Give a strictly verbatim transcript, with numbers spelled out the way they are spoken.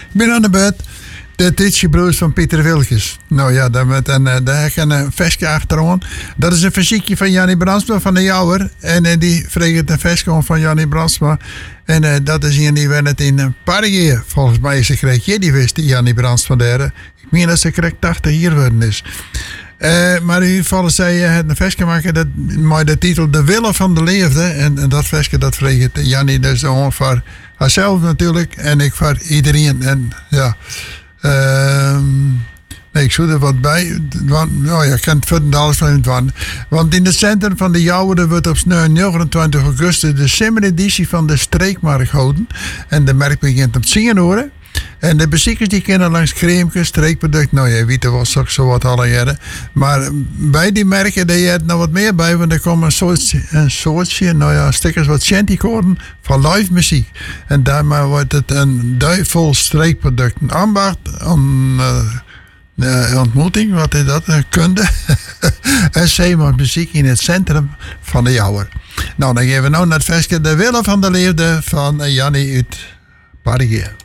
ben aan de beurt. De Titsje Broers van Pieter Wilkes. Nou ja, daar, met een, daar heb ik een versje achteraan. Dat is een fysiekje van Jannie Brandsma van de Jouwer. En uh, die vreegt een versje van Jannie Brandsma. En uh, dat is hier die werd het in een paar jaar. Volgens mij is ze kreeg je die wist, die Jannie Brandsma daar. Ik meen dat ze kreeg tachtig jaar worden is. Uh, maar in ieder geval zei je het een versje maken dat, met de titel De Wille van de Leefde. En, en dat versje dat vreegt Jannie dus gewoon voor haarzelf natuurlijk. En ik voor iedereen. En ja... Uh, nee, ik zoek er wat bij. Want, nou ja, ik kan het verder alles van het van. Want in het centrum van de Jouwer wordt op negenentwintig augustus de zomereditie van de streekmarkt gehouden. En de markt begint om tien uur. En de bezoekers die kennen langs cremekes, streekproducten. Nou, je weet er wel zo, zo wat alle jaren. Maar bij die merken, daar je nog wat meer bij. Want er komen een soortje, een soortje, nou ja, stickers wat shantykoorden van live muziek. En daarmee wordt het een duivel streekproducten. Ambacht, een uh, uh, ontmoeting, wat is dat? Een kunde. en zeeman muziek in het centrum van de Jouwer. Nou, dan gaan we nou naar het versje De Wille van de Leefde van Jannie uit Pardier.